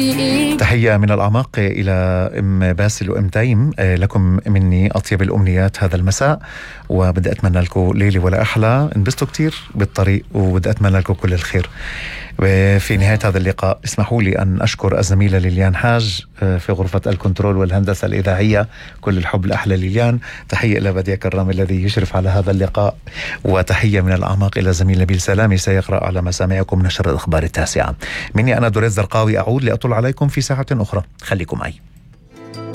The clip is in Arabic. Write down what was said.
تحية من الأعماق إلى أم باسل وأم تايم، لكم مني أطيب الأمنيات هذا المساء، وبدي أتمنى لكم ليلة ولا أحلى، انبسطوا كتير بالطريق، وبدي أتمنى لكم كل الخير. في نهاية هذا اللقاء اسمحوا لي أن أشكر الزميلة ليليان حاج في غرفة الكنترول والهندسة الإذاعية. كل الحب لأحلى ليليان. تحية إلى بديع كرام الذي يشرف على هذا اللقاء، وتحية من الأعماق إلى زميل نبيل سلامي سيقرأ على مسامعكم نشر الأخبار 9. مني أنا دوريز زرقاوي، أعود لأطل عليكم في ساعة أخرى، خليكم معي.